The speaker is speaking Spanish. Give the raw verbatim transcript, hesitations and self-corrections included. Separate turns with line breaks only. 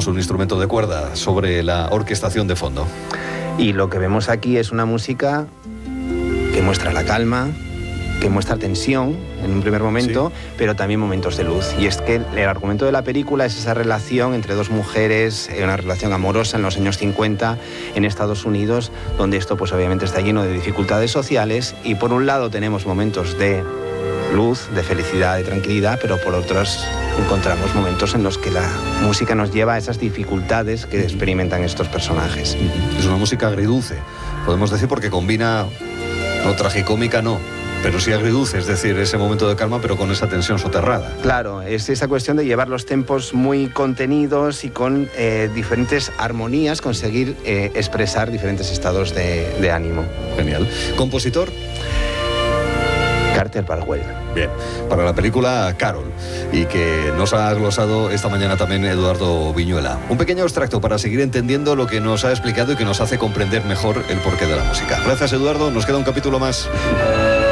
tenemos un instrumento de cuerda sobre la orquestación de fondo.
Y lo que vemos aquí es una música que muestra la calma, que muestra tensión en un primer momento, sí, pero también momentos de luz. Y es que el argumento de la película es esa relación entre dos mujeres, una relación amorosa en los años cincuenta en Estados Unidos, donde esto pues obviamente está lleno de dificultades sociales, y por un lado tenemos momentos de luz, de felicidad, de tranquilidad, pero por otros encontramos momentos en los que la música nos lleva a esas dificultades que experimentan estos personajes.
Es una música agridulce, podemos decir, porque combina, no tragicómica, no, pero sí agridulce, es decir, ese momento de calma, pero con esa tensión soterrada.
Claro, es esa cuestión de llevar los tempos muy contenidos y con eh, diferentes armonías conseguir eh, expresar diferentes estados de, de ánimo.
Genial. ¿Compositor?
Carter Barwell.
Bien, para la película Carol, y que nos ha glosado esta mañana también Eduardo Viñuela. Un pequeño extracto para seguir entendiendo lo que nos ha explicado y que nos hace comprender mejor el porqué de la música. Gracias, Eduardo, nos queda un capítulo más.